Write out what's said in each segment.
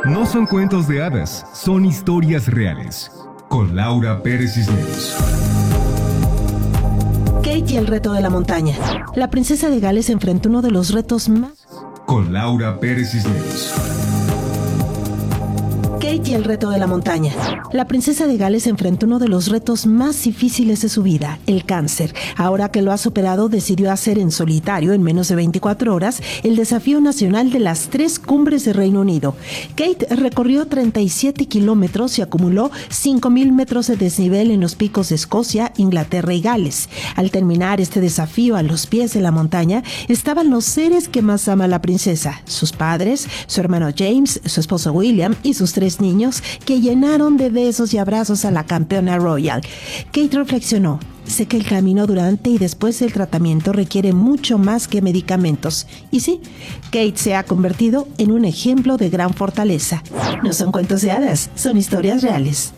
No son cuentos de hadas, son historias reales. Con Laura Pérez Cisneros. Kate y el reto de la montaña. La princesa de Gales enfrentó uno de los retos más... Con Laura Pérez Cisneros. Kate y el reto de la montaña. La princesa de Gales enfrentó uno de los retos más difíciles de su vida, el cáncer. Ahora que lo ha superado, decidió hacer en solitario, en menos de 24 horas, el desafío nacional de las 3 cumbres de Reino Unido. Kate recorrió 37 kilómetros y acumuló 5,000 metros de desnivel en los picos de Escocia, Inglaterra y Gales. Al terminar este desafío a los pies de la montaña, estaban los seres que más ama la princesa, sus padres, su hermano James, su esposo William y sus 3 niños que llenaron de besos y abrazos a la campeona royal. Kate reflexionó: sé que el camino durante y después del tratamiento requiere mucho más que medicamentos. Y sí, Kate se ha convertido en un ejemplo de gran fortaleza. No son cuentos de hadas, son historias reales.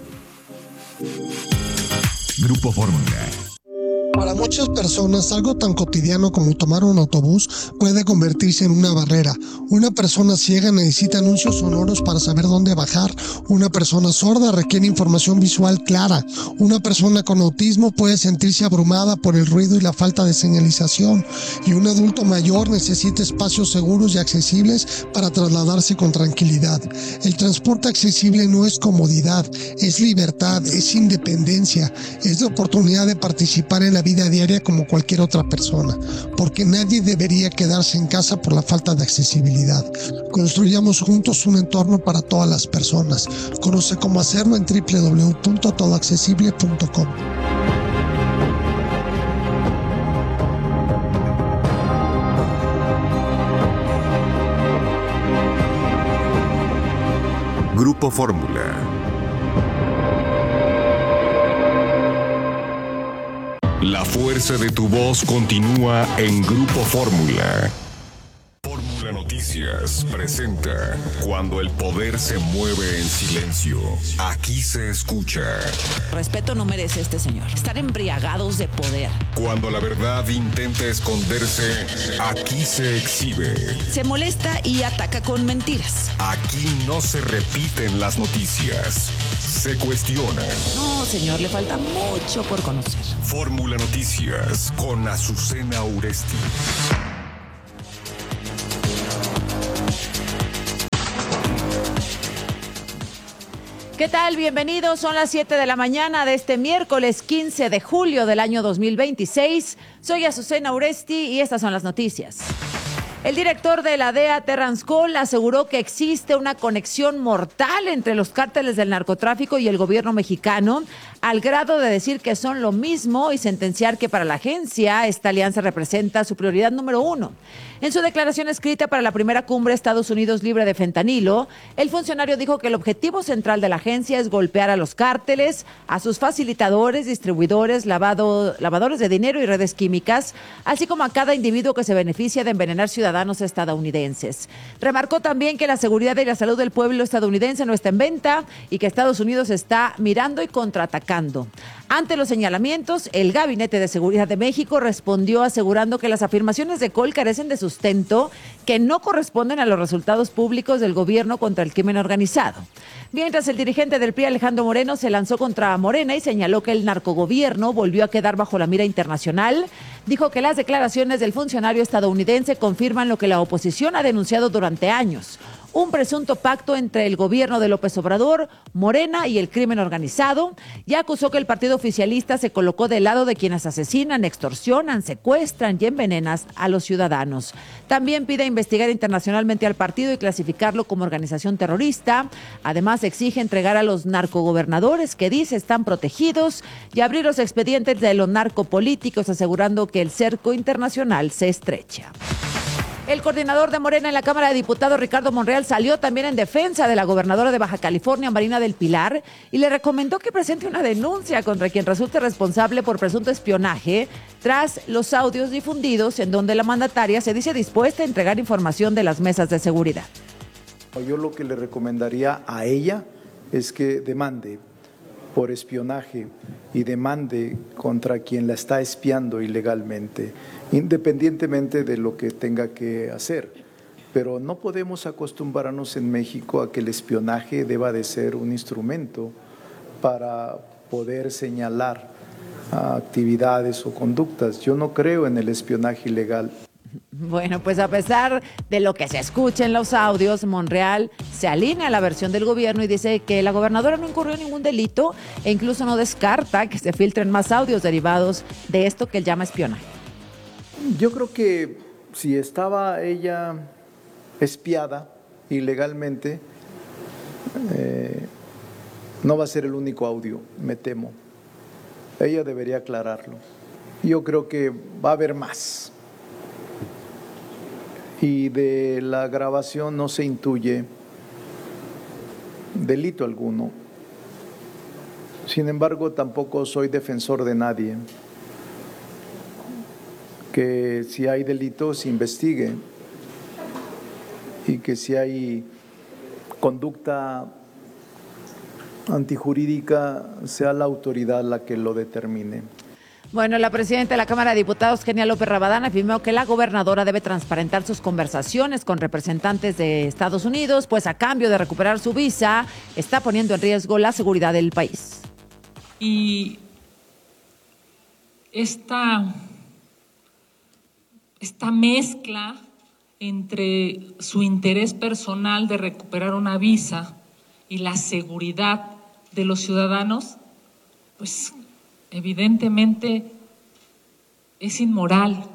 Grupo Fórmula. Para muchas personas, algo tan cotidiano como tomar un autobús puede convertirse en una barrera. Una persona ciega necesita anuncios sonoros para saber dónde bajar. Una persona sorda requiere información visual clara. Una persona con autismo puede sentirse abrumada por el ruido y la falta de señalización. Y un adulto mayor necesita espacios seguros y accesibles para trasladarse con tranquilidad. El transporte accesible no es comodidad, es libertad, es independencia, es la oportunidad de participar en la vida diaria como cualquier otra persona, porque nadie debería quedarse en casa por la falta de accesibilidad. Construyamos juntos un entorno para todas las personas. Conoce cómo hacerlo en www.todoaccesible.com. Grupo Fórmula. La fuerza de tu voz continúa en Grupo Fórmula. Fórmula Noticias presenta Cuando el poder se mueve en silencio. Aquí se escucha. Respeto no merece este señor. Están embriagados de poder. Cuando la verdad intenta esconderse, aquí se exhibe. Se molesta y ataca con mentiras. Aquí no se repiten las noticias. Se cuestionan. No, señor, le falta mucho por conocer. Fórmula Noticias con Azucena Uresti. ¿Qué tal? Bienvenidos. Son las 7 de la mañana de este miércoles 15 de julio del año 2026. Soy Azucena Uresti y estas son las noticias. El director de la DEA, Terrence Cole, aseguró que existe una conexión mortal entre los cárteles del narcotráfico y el gobierno mexicano, al grado de decir que son lo mismo y sentenciar que para la agencia esta alianza representa su prioridad número 1. En su declaración escrita para la primera cumbre Estados Unidos libre de fentanilo, el funcionario dijo que el objetivo central de la agencia es golpear a los cárteles, a sus facilitadores, distribuidores, lavadores de dinero y redes químicas, así como a cada individuo que se beneficia de envenenar ciudadanos estadounidenses. Remarcó también que la seguridad y la salud del pueblo estadounidense no está en venta y que Estados Unidos está mirando y contraatacando. Ante los señalamientos, el Gabinete de Seguridad de México respondió asegurando que las afirmaciones de Cole carecen de sustento, que no corresponden a los resultados públicos del gobierno contra el crimen organizado. Mientras el dirigente del PRI, Alejandro Moreno, se lanzó contra Morena y señaló que el narcogobierno volvió a quedar bajo la mira internacional, dijo que las declaraciones del funcionario estadounidense confirman lo que la oposición ha denunciado durante años: un presunto pacto entre el gobierno de López Obrador, Morena y el crimen organizado, y acusó que el partido oficialista se colocó del lado de quienes asesinan, extorsionan, secuestran y envenenan a los ciudadanos. También pide investigar internacionalmente al partido y clasificarlo como organización terrorista. Además, exige entregar a los narcogobernadores que dice están protegidos y abrir los expedientes de los narcopolíticos, asegurando que el cerco internacional se estrecha. El coordinador de Morena en la Cámara de Diputados, Ricardo Monreal, salió también en defensa de la gobernadora de Baja California, Marina del Pilar, y le recomendó que presente una denuncia contra quien resulte responsable por presunto espionaje tras los audios difundidos en donde la mandataria se dice dispuesta a entregar información de las mesas de seguridad. Yo lo que le recomendaría a ella es que demande por espionaje y demande contra quien la está espiando ilegalmente, independientemente de lo que tenga que hacer. pero no podemos acostumbrarnos en México a que el espionaje deba de ser un instrumento para poder señalar actividades o conductas. Yo no creo en el espionaje ilegal. Bueno, pues a pesar de lo que se escucha en los audios, Monreal se alinea a la versión del gobierno y dice que la gobernadora no incurrió en ningún delito e incluso no descarta que se filtren más audios derivados de esto que él llama espionaje. Yo creo que si estaba ella espiada ilegalmente, no va a ser el único audio, me temo. Ella debería aclararlo. Yo creo que va a haber más. Y de la grabación no se intuye delito alguno. Sin embargo, tampoco soy defensor de nadie. Que si hay delitos, se investigue. Y que si hay conducta antijurídica, sea la autoridad la que lo determine. Bueno, la presidenta de la Cámara de Diputados, Kenia López Rabadán, afirmó que la gobernadora debe transparentar sus conversaciones con representantes de Estados Unidos, pues a cambio de recuperar su visa, está poniendo en riesgo la seguridad del país. Y esta mezcla entre su interés personal de recuperar una visa y la seguridad de los ciudadanos, pues evidentemente es inmoral.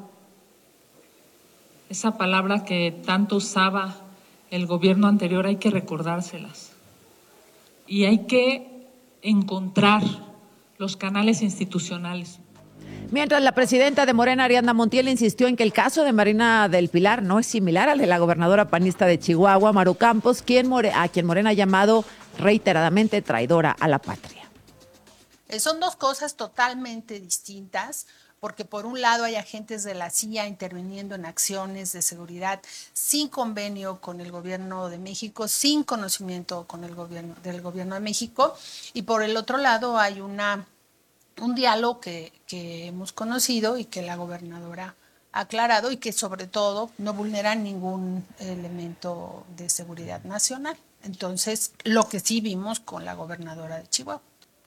Esa palabra que tanto usaba el gobierno anterior hay que recordárselas. Y hay que encontrar los canales institucionales. Mientras la presidenta de Morena, Ariadna Montiel, insistió en que el caso de Marina del Pilar no es similar al de la gobernadora panista de Chihuahua, Maru Campos, a quien Morena ha llamado reiteradamente traidora a la patria. Son dos cosas totalmente distintas, porque por un lado hay agentes de la CIA interviniendo en acciones de seguridad sin convenio con el gobierno de México, sin conocimiento con el del gobierno de México, y por el otro lado hay un diálogo que hemos conocido y que la gobernadora ha aclarado y que sobre todo no vulnera ningún elemento de seguridad nacional. Entonces, lo que sí vimos con la gobernadora de Chihuahua.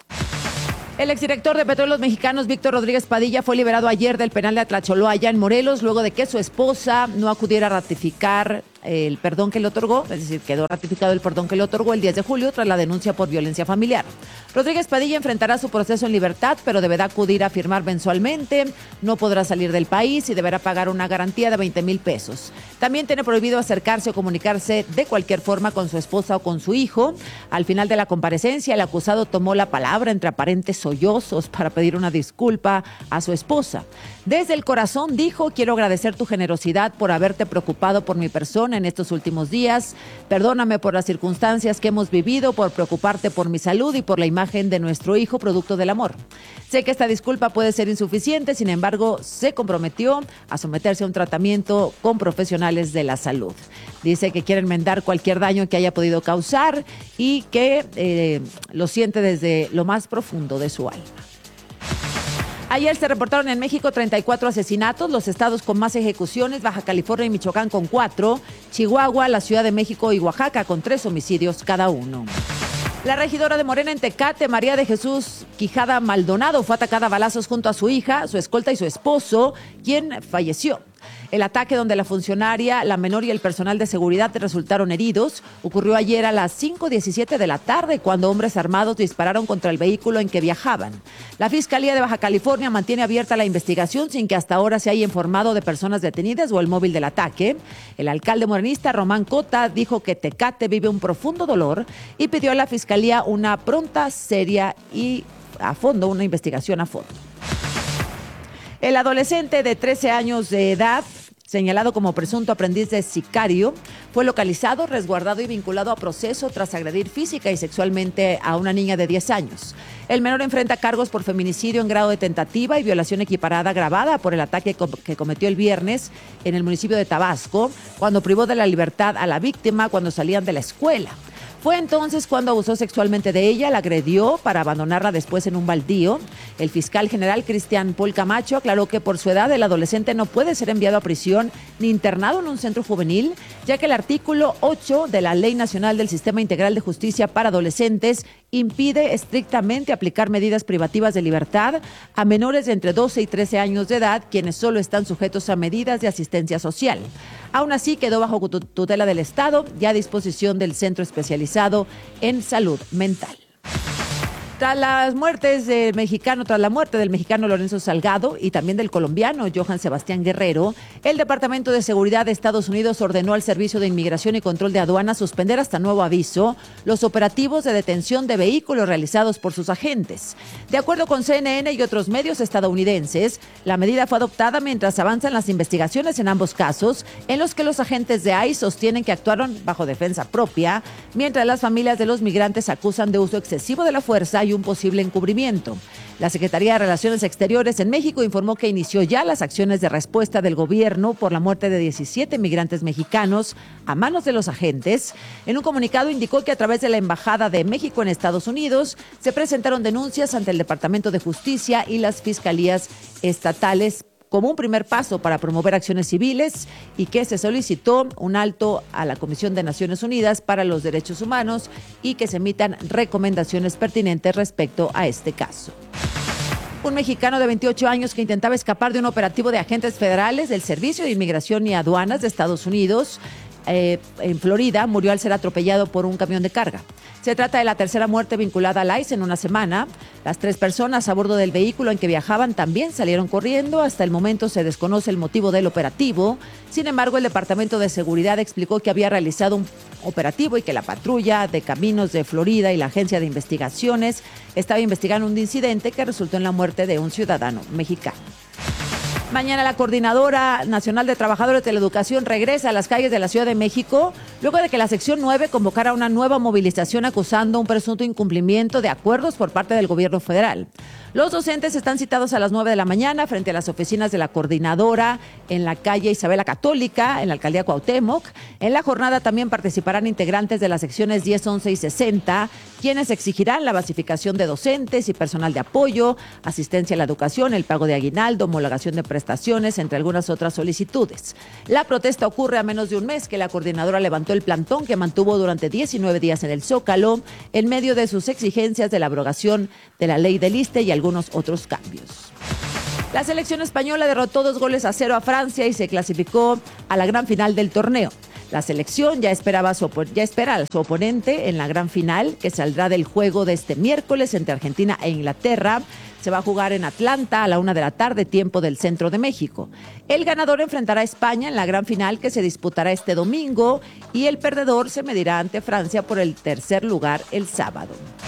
El exdirector de Petróleos Mexicanos, Víctor Rodríguez Padilla, fue liberado ayer del penal de Atlacholoaya en Morelos, luego de que su esposa no acudiera a ratificar el perdón que le otorgó, es decir, quedó ratificado el perdón que le otorgó el 10 de julio tras la denuncia por violencia familiar. Rodríguez Padilla enfrentará su proceso en libertad, pero deberá acudir a firmar mensualmente, no podrá salir del país y deberá pagar una garantía de 20,000 pesos. También tiene prohibido acercarse o comunicarse de cualquier forma con su esposa o con su hijo. Al final de la comparecencia, el acusado tomó la palabra entre aparentes sollozos para pedir una disculpa a su esposa. Desde el corazón dijo: quiero agradecer tu generosidad por haberte preocupado por mi persona en estos últimos días. Perdóname por las circunstancias que hemos vivido, por preocuparte por mi salud y por la imagen de nuestro hijo producto del amor. Sé que esta disculpa puede ser insuficiente, sin embargo, se comprometió a someterse a un tratamiento con profesionales de la salud. Dice que quiere enmendar cualquier daño que haya podido causar y que lo siente desde lo más profundo de su alma. Ayer se reportaron en México 34 asesinatos, los estados con más ejecuciones, Baja California y Michoacán con 4, Chihuahua, la Ciudad de México y Oaxaca con 3 homicidios cada uno. La regidora de Morena en Tecate, María de Jesús Quijada Maldonado, fue atacada a balazos junto a su hija, su escolta y su esposo, quien falleció. El ataque, donde la funcionaria, la menor y el personal de seguridad resultaron heridos, ocurrió ayer a las 5:17 de la tarde, cuando hombres armados dispararon contra el vehículo en que viajaban. La Fiscalía de Baja California mantiene abierta la investigación sin que hasta ahora se haya informado de personas detenidas o el móvil del ataque. El alcalde morenista, Román Cota, dijo que Tecate vive un profundo dolor y pidió a la Fiscalía una pronta, seria y una investigación a fondo. El adolescente de 13 años de edad, señalado como presunto aprendiz de sicario, fue localizado, resguardado y vinculado a proceso tras agredir física y sexualmente a una niña de 10 años. El menor enfrenta cargos por feminicidio en grado de tentativa y violación equiparada agravada por el ataque que cometió el viernes en el municipio de Tabasco, cuando privó de la libertad a la víctima cuando salían de la escuela. Fue entonces cuando abusó sexualmente de ella, la agredió para abandonarla después en un baldío. El fiscal general Cristian Paul Camacho aclaró que por su edad el adolescente no puede ser enviado a prisión ni internado en un centro juvenil, ya que el artículo 8 de la Ley Nacional del Sistema Integral de Justicia para Adolescentes impide estrictamente aplicar medidas privativas de libertad a menores de entre 12 y 13 años de edad, quienes solo están sujetos a medidas de asistencia social. Aún así, quedó bajo tutela del Estado y a disposición del Centro Especializado en Salud Mental. Tras la muerte del mexicano Lorenzo Salgado y también del colombiano Johann Sebastián Guerrero, el Departamento de Seguridad de Estados Unidos ordenó al Servicio de Inmigración y Control de Aduanas suspender hasta nuevo aviso los operativos de detención de vehículos realizados por sus agentes. De acuerdo con CNN y otros medios estadounidenses, la medida fue adoptada mientras avanzan las investigaciones en ambos casos, en los que los agentes de ICE sostienen que actuaron bajo defensa propia, mientras las familias de los migrantes acusan de uso excesivo de la fuerza y un posible encubrimiento. La Secretaría de Relaciones Exteriores en México informó que inició ya las acciones de respuesta del gobierno por la muerte de 17 migrantes mexicanos a manos de los agentes. En un comunicado indicó que a través de la Embajada de México en Estados Unidos se presentaron denuncias ante el Departamento de Justicia y las fiscalías estatales como un primer paso para promover acciones civiles, y que se solicitó un alto a la Comisión de Naciones Unidas para los Derechos Humanos y que se emitan recomendaciones pertinentes respecto a este caso. Un mexicano de 28 años que intentaba escapar de un operativo de agentes federales del Servicio de Inmigración y Aduanas de Estados Unidos en Florida murió al ser atropellado por un camión de carga. Se trata de la tercera muerte vinculada al ICE en una semana. Las 3 personas a bordo del vehículo en que viajaban también salieron corriendo. Hasta el momento se desconoce el motivo del operativo. Sin embargo, el Departamento de Seguridad explicó que había realizado un operativo y que la patrulla de caminos de Florida y la Agencia de Investigaciones estaba investigando un incidente que resultó en la muerte de un ciudadano mexicano. Mañana la Coordinadora Nacional de Trabajadores de la Educación regresa a las calles de la Ciudad de México luego de que la sección 9 convocara una nueva movilización acusando un presunto incumplimiento de acuerdos por parte del gobierno federal. Los docentes están citados a las 9 de la mañana frente a las oficinas de la Coordinadora en la calle Isabel la Católica, en la alcaldía Cuauhtémoc. En la jornada también participarán integrantes de las secciones 10, 11 y 60, quienes exigirán la basificación de docentes y personal de apoyo, asistencia a la educación, el pago de aguinaldo, homologación de prestaciones, entre algunas otras solicitudes. La protesta ocurre a menos de un mes que la Coordinadora levantó el plantón que mantuvo durante 19 días en el Zócalo, en medio de sus exigencias de la abrogación de la ley del ISSSTE y algunos otros cambios. La selección española derrotó 2-0 a Francia y se clasificó a la gran final del torneo. La selección ya espera a su oponente en la gran final, que saldrá del juego de este miércoles entre Argentina e Inglaterra. Se va a jugar en Atlanta a la 1 de la tarde, tiempo del centro de México. El ganador enfrentará a España en la gran final que se disputará este domingo, y el perdedor se medirá ante Francia por el tercer lugar el sábado.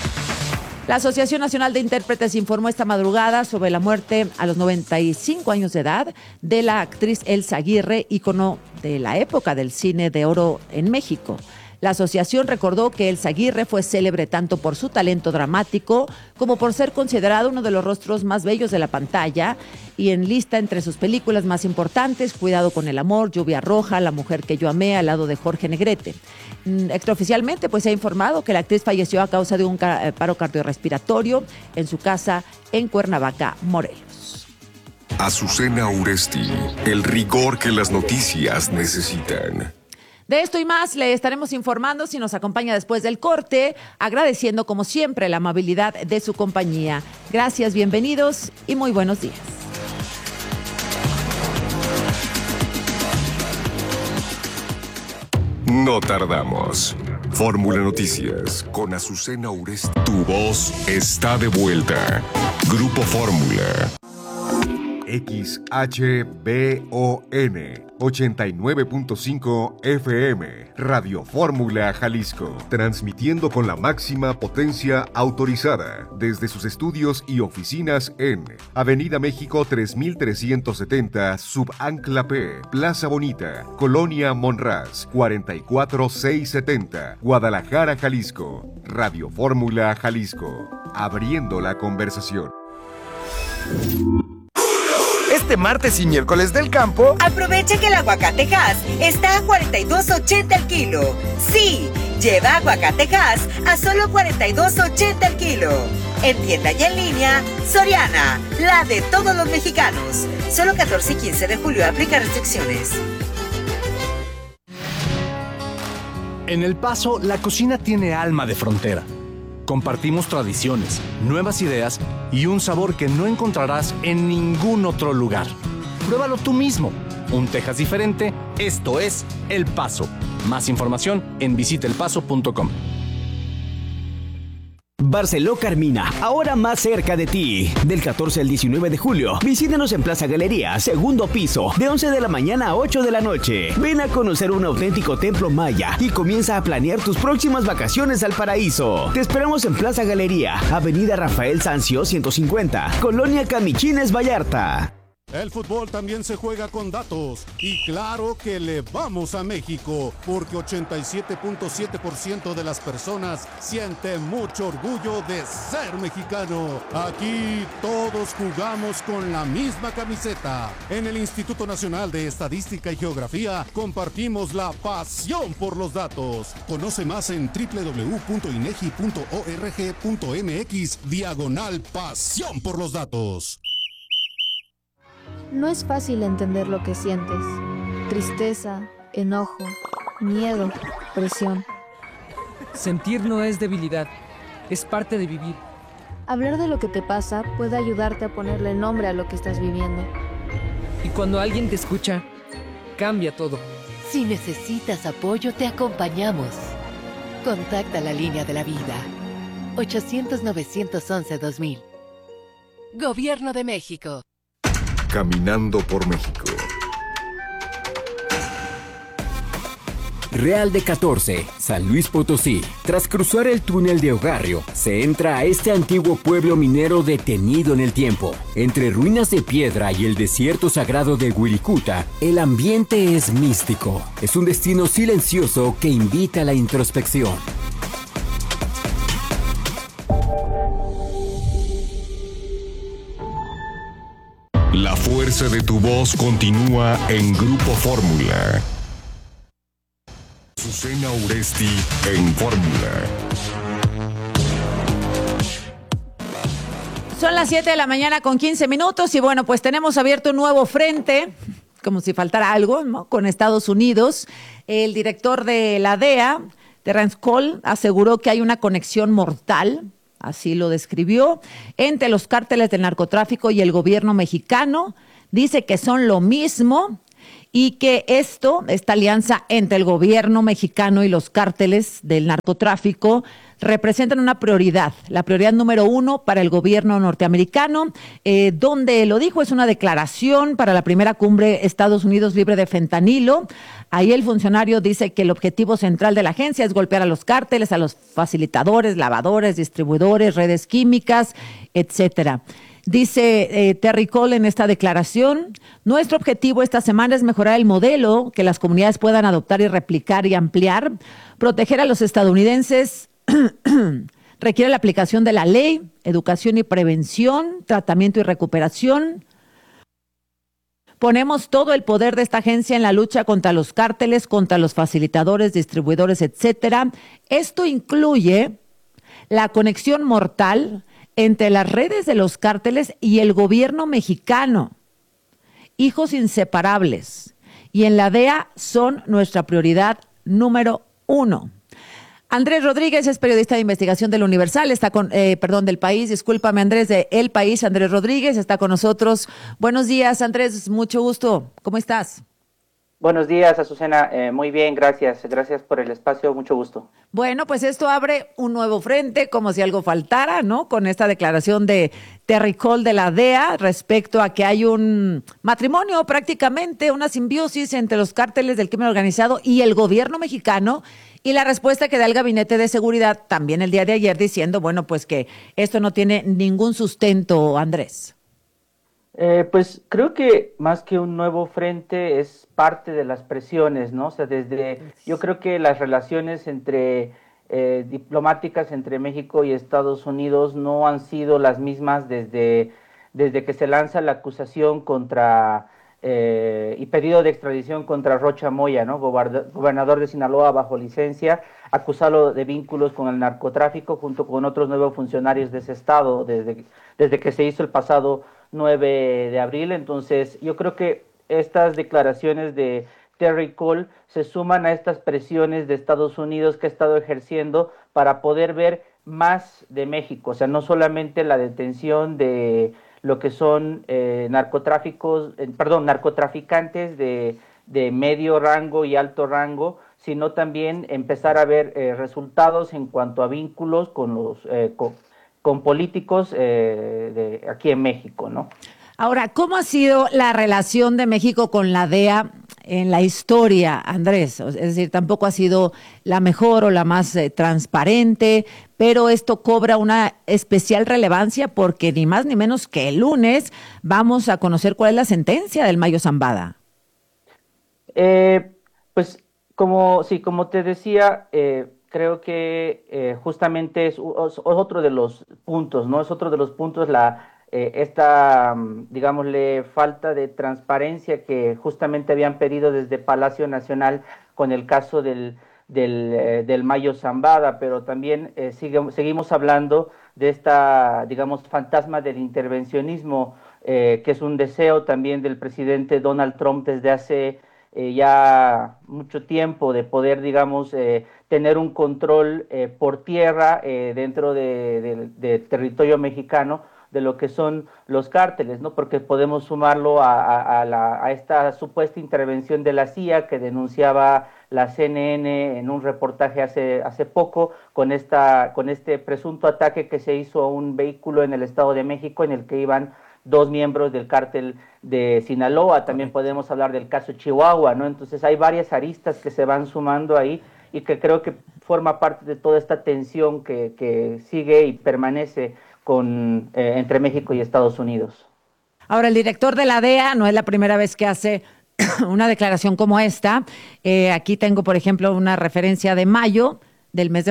La Asociación Nacional de Intérpretes informó esta madrugada sobre la muerte a los 95 años de edad de la actriz Elsa Aguirre, ícono de la época del cine de oro en México. La asociación recordó que Elsa Aguirre fue célebre tanto por su talento dramático como por ser considerado uno de los rostros más bellos de la pantalla, y enlista entre sus películas más importantes Cuidado con el amor, Lluvia roja, La mujer que yo amé, al lado de Jorge Negrete. Extraoficialmente se ha informado que la actriz falleció a causa de un paro cardiorrespiratorio en su casa en Cuernavaca, Morelos. Azucena Uresti, el rigor que las noticias necesitan. De esto y más le estaremos informando si nos acompaña después del corte, agradeciendo como siempre la amabilidad de su compañía. Gracias, bienvenidos y muy buenos días. No tardamos. Fórmula Noticias con Azucena Uresti. Tu voz está de vuelta. Grupo Fórmula. XHBON 89.5 FM, Radio Fórmula Jalisco, transmitiendo con la máxima potencia autorizada desde sus estudios y oficinas en Avenida México 3370, Subancla P, Plaza Bonita, Colonia Monraz, 44670, Guadalajara, Jalisco. Radio Fórmula Jalisco, abriendo la conversación. Este martes y miércoles del campo, aprovecha que el aguacate Hass está a $42.80 el kilo. Sí, Lleva aguacatejas a solo $42.80 el kilo. En tienda y en línea, Soriana, la de todos los mexicanos. Solo 14 y 15 de julio aplica restricciones. En El Paso, la cocina tiene alma de frontera. Compartimos tradiciones, nuevas ideas y un sabor que no encontrarás en ningún otro lugar. Pruébalo tú mismo. Un Texas diferente, esto es El Paso. Más información en visitelpaso.com. Barceló Carmina, ahora más cerca de ti. Del 14 al 19 de julio, visítanos en Plaza Galería, segundo piso, de 11 de la mañana a 8 de la noche. Ven a conocer un auténtico templo maya y comienza a planear tus próximas vacaciones al paraíso. Te esperamos en Plaza Galería, Avenida Rafael Sanzio 150, Colonia Camichines, Vallarta. El fútbol también se juega con datos y claro que le vamos a México porque 87.7% de las personas siente mucho orgullo de ser mexicano. Aquí todos jugamos con la misma camiseta. En el Instituto Nacional de Estadística y Geografía compartimos la pasión por los datos. Conoce más en www.inegi.org.mx/pasión por los datos. No es fácil entender lo que sientes. Tristeza, enojo, miedo, presión. Sentir no es debilidad, es parte de vivir. Hablar de lo que te pasa puede ayudarte a ponerle nombre a lo que estás viviendo. Y cuando alguien te escucha, cambia todo. Si necesitas apoyo, te acompañamos. Contacta la línea de la vida. 800-911-2000. Gobierno de México. Caminando por México. Real de 14, San Luis Potosí. Tras cruzar el túnel de Ogarrio, se entra a este antiguo pueblo minero detenido en el tiempo. Entre ruinas de piedra y el desierto sagrado de Wirikuta, el ambiente es místico. Es un destino silencioso que invita a la introspección. La fuerza de tu voz continúa en Grupo Fórmula. Azucena Uresti en Fórmula. Son las 7 de la mañana con 15 minutos y bueno, pues tenemos abierto un nuevo frente, como si faltara algo, ¿no?, con Estados Unidos. El director de la DEA, Terrence Cole, aseguró que hay una conexión mortal, así lo describió, entre los cárteles del narcotráfico y el gobierno mexicano. Dice que son lo mismo y que esta alianza entre el gobierno mexicano y los cárteles del narcotráfico representan una prioridad, la prioridad número 1 para el gobierno norteamericano, donde lo dijo, es una declaración para la primera cumbre Estados Unidos libre de fentanilo. Ahí el funcionario dice que el objetivo central de la agencia es golpear a los cárteles, a los facilitadores, lavadores, distribuidores, redes químicas, etcétera. Dice Terry Cole en esta declaración: nuestro objetivo esta semana es mejorar el modelo que las comunidades puedan adoptar y replicar y ampliar, proteger a los estadounidenses. Requiere la aplicación de la ley, educación y prevención, tratamiento y recuperación. Ponemos todo el poder de esta agencia en la lucha contra los cárteles, contra los facilitadores, distribuidores, etcétera. Esto incluye la conexión mortal entre las redes de los cárteles y el gobierno mexicano. Hijos inseparables. Y en la DEA son nuestra prioridad número 1. Andrés Rodríguez es periodista de investigación del Universal, está del País, discúlpame Andrés, de El País. Andrés Rodríguez está con nosotros. Buenos días, Andrés, mucho gusto. ¿Cómo estás? Buenos días, Azucena. Muy bien, gracias. Gracias por el espacio, mucho gusto. Bueno, pues esto abre un nuevo frente, como si algo faltara, ¿no? Con esta declaración de Terry Cole de la DEA respecto a que hay un matrimonio prácticamente, una simbiosis entre los cárteles del crimen organizado y el gobierno mexicano. Y la respuesta que da el Gabinete de Seguridad también el día de ayer diciendo, bueno, pues que esto no tiene ningún sustento, Andrés. Pues creo que más que un nuevo frente es parte de las presiones, ¿no? O sea, yo creo que las relaciones diplomáticas entre México y Estados Unidos no han sido las mismas desde que se lanza la acusación y pedido de extradición contra Rocha Moya, ¿no? Gobernador de Sinaloa bajo licencia. acusarlo de vínculos con el narcotráfico junto con otros 9 funcionarios de ese estado desde que se hizo el pasado 9 de abril. Entonces, yo creo que estas declaraciones de Terry Cole se suman a estas presiones de Estados Unidos que ha estado ejerciendo para poder ver más de México, o sea, no solamente la detención de lo que son narcotraficantes de medio rango y alto rango, sino también empezar a ver resultados en cuanto a vínculos con políticos de aquí en México, ¿no? Ahora, ¿cómo ha sido la relación de México con la DEA en la historia, Andrés? Es decir, tampoco ha sido la mejor o la más transparente, pero esto cobra una especial relevancia porque ni más ni menos que el lunes vamos a conocer cuál es la sentencia del Mayo Zambada. Pues como te decía, creo que justamente es otro de los puntos, ¿no? Es otro de los puntos esta, digámosle, falta de transparencia que justamente habían pedido desde Palacio Nacional con el caso del Mayo Zambada, pero también seguimos hablando de esta, digamos, fantasma del intervencionismo, que es un deseo también del presidente Donald Trump desde hace ya mucho tiempo de poder, digamos, tener un control por tierra dentro de territorio mexicano de lo que son los cárteles, ¿no? Porque podemos sumarlo a esta supuesta intervención de la CIA que denunciaba la CNN en un reportaje hace poco con este presunto ataque que se hizo a un vehículo en el Estado de México en el que iban 2 miembros del cártel de Sinaloa. También podemos hablar del caso Chihuahua, ¿no? Entonces hay varias aristas que se van sumando ahí y que creo que forma parte de toda esta tensión que sigue y permanece entre México y Estados Unidos. Ahora, el director de la DEA no es la primera vez que hace una declaración como esta. Aquí tengo, por ejemplo, una referencia del mes de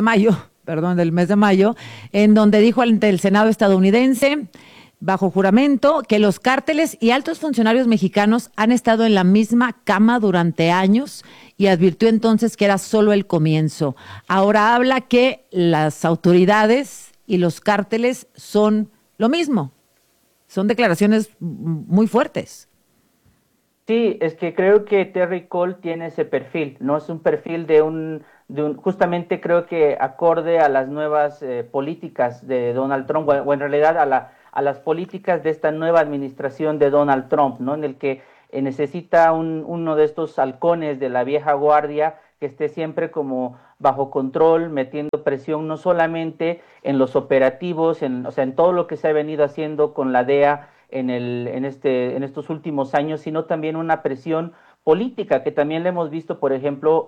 mayo, en donde dijo ante el Senado estadounidense, bajo juramento, que los cárteles y altos funcionarios mexicanos han estado en la misma cama durante años y advirtió entonces que era solo el comienzo. Ahora habla que las autoridades y los cárteles son lo mismo. Son declaraciones muy fuertes. Sí, es que creo que Terry Cole tiene ese perfil, ¿no? Es un perfil justamente creo que acorde a las nuevas políticas de Donald Trump, o en realidad a las políticas de esta nueva administración de Donald Trump, ¿no? En el que necesita uno de estos halcones de la vieja guardia que esté siempre como bajo control, metiendo presión no solamente en los operativos, o sea, en todo lo que se ha venido haciendo con la DEA en estos últimos años, sino también una presión política que también le hemos visto, por ejemplo,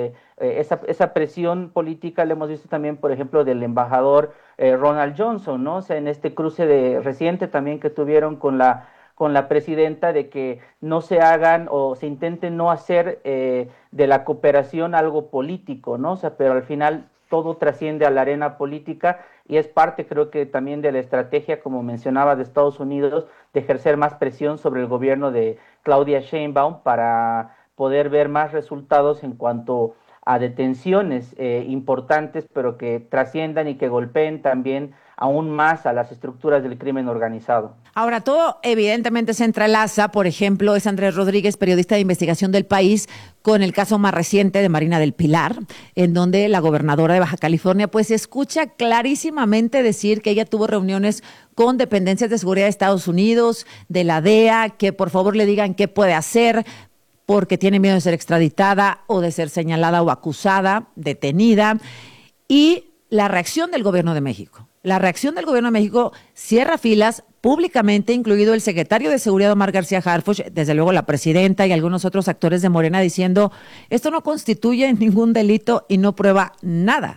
esa presión política le hemos visto también, por ejemplo, del embajador Ronald Johnson, ¿no? O sea, en este cruce reciente también que tuvieron con la presidenta, de que no se hagan o se intenten no hacer de la cooperación algo político, ¿no? O sea, pero al final todo trasciende a la arena política y es parte, creo que también de la estrategia, como mencionaba, de Estados Unidos, de ejercer más presión sobre el gobierno de Claudia Sheinbaum para poder ver más resultados en cuanto a detenciones importantes, pero que trasciendan y que golpeen también aún más a las estructuras del crimen organizado. Ahora, todo evidentemente se entrelaza. Por ejemplo, es Andrés Rodríguez, periodista de investigación del País, con el caso más reciente de Marina del Pilar, en donde la gobernadora de Baja California pues escucha clarísimamente decir que ella tuvo reuniones con dependencias de seguridad de Estados Unidos, de la DEA, que por favor le digan qué puede hacer porque tiene miedo de ser extraditada o de ser señalada o acusada, detenida. Y la reacción del gobierno de México. La reacción del gobierno de México cierra filas públicamente, incluido el secretario de Seguridad Omar García Harfuch, desde luego la presidenta y algunos otros actores de Morena, diciendo esto no constituye ningún delito y no prueba nada.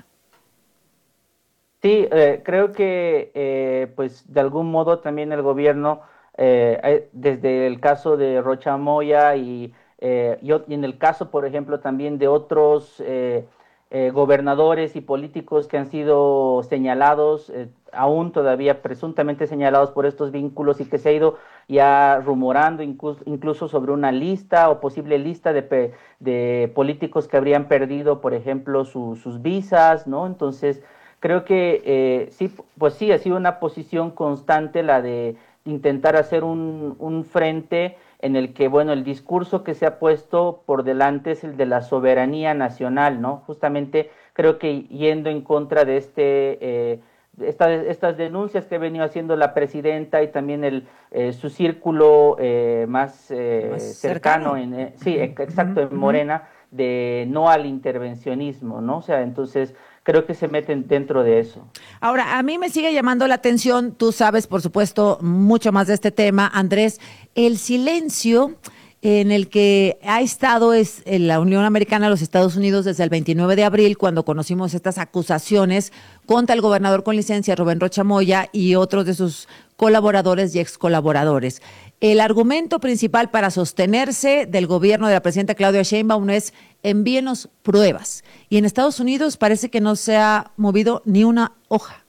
Sí, creo que pues de algún modo también el gobierno, desde el caso de Rocha Moya y en el caso, por ejemplo, también de otros gobernadores y políticos que han sido señalados, aún todavía presuntamente señalados por estos vínculos, y que se ha ido ya rumorando incluso sobre una lista o posible lista de políticos que habrían perdido, por ejemplo, sus visas, ¿no? Entonces, creo que sí, pues sí, ha sido una posición constante la de intentar hacer un frente en el que, bueno, el discurso que se ha puesto por delante es el de la soberanía nacional, ¿no? Justamente creo que yendo en contra de estas denuncias que ha venido haciendo la presidenta y también su círculo más cercano, exacto, en Morena, de no al intervencionismo, ¿no? O sea, entonces creo que se meten dentro de eso. Ahora, a mí me sigue llamando la atención, tú sabes, por supuesto, mucho más de este tema, Andrés, el silencio en el que ha estado la Unión Americana de los Estados Unidos desde el 29 de abril, cuando conocimos estas acusaciones contra el gobernador con licencia, Rubén Rocha Moya, y otros de sus colaboradores y ex colaboradores. El argumento principal para sostenerse del gobierno de la presidenta Claudia Sheinbaum es: envíenos pruebas. Y en Estados Unidos parece que no se ha movido ni una hoja.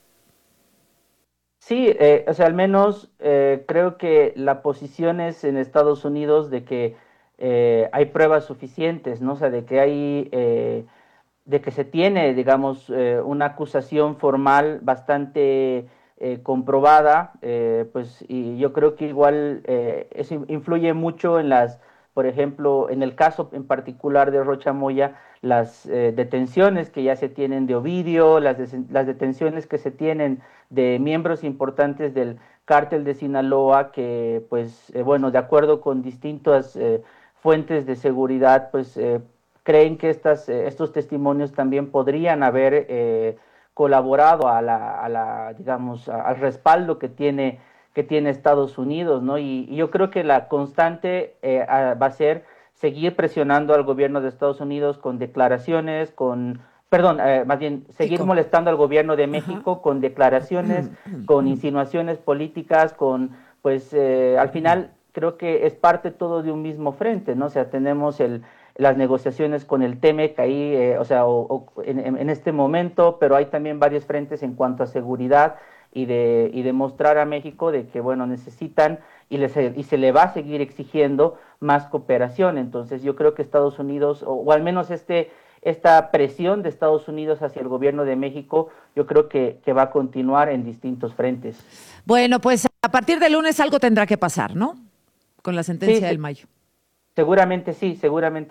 Sí, o sea, al menos creo que la posición es en Estados Unidos de que hay pruebas suficientes, ¿no? O sea, de que de que se tiene, digamos, una acusación formal bastante comprobada, pues, y yo creo que igual eso influye mucho en por ejemplo, en el caso en particular de Rocha Moya, las detenciones que ya se tienen de Ovidio, las detenciones que se tienen de miembros importantes del cártel de Sinaloa, que, pues, bueno, de acuerdo con distintas fuentes de seguridad, pues, creen que estos testimonios también podrían haber colaborado digamos, al respaldo que tiene Estados Unidos, ¿no? Y yo creo que la constante va a ser seguir presionando al gobierno de Estados Unidos con declaraciones, más bien seguir molestando al gobierno de México con declaraciones, con insinuaciones políticas, pues al final creo que es parte todo de un mismo frente, ¿no? O sea, tenemos las negociaciones con el TEMEC ahí, o sea, en este momento, pero hay también varios frentes en cuanto a seguridad y de mostrar a México de que, bueno, necesitan y se le va a seguir exigiendo más cooperación. Entonces yo creo que Estados Unidos, o al menos esta presión de Estados Unidos hacia el gobierno de México, yo creo que va a continuar en distintos frentes. Bueno, pues a partir del lunes algo tendrá que pasar, ¿no? Con la sentencia del mayo. Seguramente sí.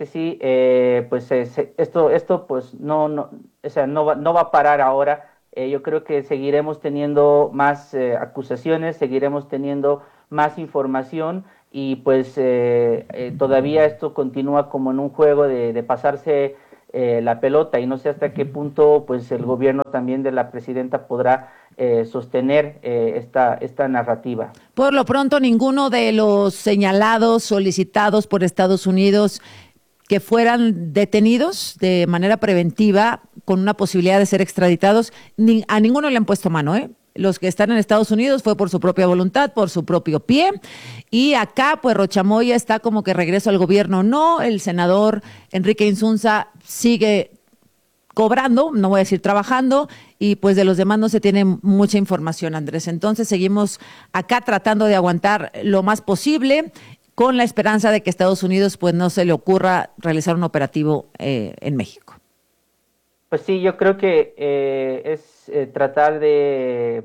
Pues esto pues no va a parar ahora. Yo creo que seguiremos teniendo más acusaciones, seguiremos teniendo más información, y pues todavía esto continúa como en un juego de pasarse la pelota, y no sé hasta qué punto pues el gobierno también de la presidenta podrá sostener esta narrativa. Por lo pronto, ninguno de los señalados, solicitados por Estados Unidos que fueran detenidos de manera preventiva con una posibilidad de ser extraditados, a ninguno le han puesto mano, ¿eh? Los que están en Estados Unidos fue por su propia voluntad, por su propio pie, y acá pues Rocha Moya está como que regreso al gobierno. No, el senador Enrique Insunza sigue cobrando, no voy a decir trabajando, y pues de los demás no se tiene mucha información, Andrés. Entonces seguimos acá tratando de aguantar lo más posible, con la esperanza de que Estados Unidos pues no se le ocurra realizar un operativo en México. Pues sí, yo creo que es tratar de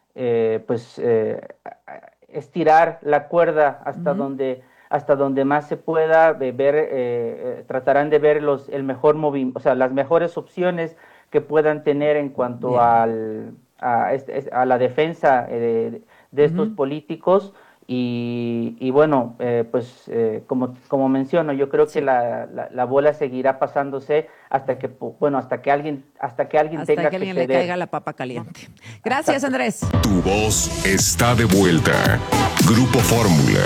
estirar la cuerda hasta donde más se pueda, tratarán de ver el mejor movimiento, o sea, las mejores opciones que puedan tener en cuanto a la defensa de estos políticos. Y bueno, como menciono, yo creo que la bola seguirá pasándose hasta que alguien tenga que ceder. Le caiga la papa caliente. Gracias, Andrés. Tu voz está de vuelta. Grupo Fórmula.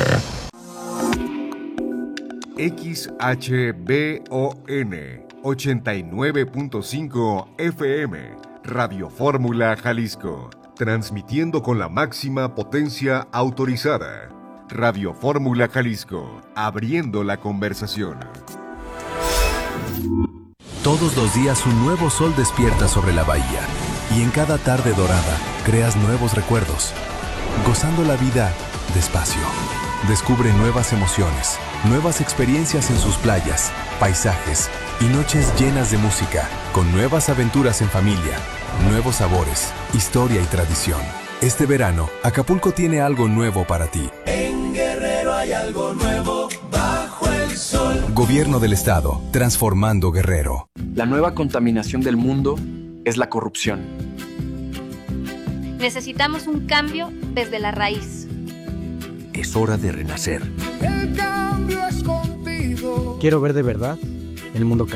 XHBON 89.5 FM. Radio Fórmula Jalisco. Transmitiendo con la máxima potencia autorizada. Radio Fórmula Jalisco, abriendo la conversación. Todos los días un nuevo sol despierta sobre la bahía y en cada tarde dorada creas nuevos recuerdos, gozando la vida despacio. Descubre nuevas emociones, nuevas experiencias en sus playas, paisajes y noches llenas de música, con nuevas aventuras en familia, nuevos sabores, historia y tradición. Este verano, Acapulco tiene algo nuevo para ti. En Guerrero hay algo nuevo bajo el sol. Gobierno del Estado, transformando Guerrero. La nueva contaminación del mundo es la corrupción. Necesitamos un cambio desde la raíz. Es hora de renacer. El cambio es contigo. Quiero ver de verdad el mundo cambiar.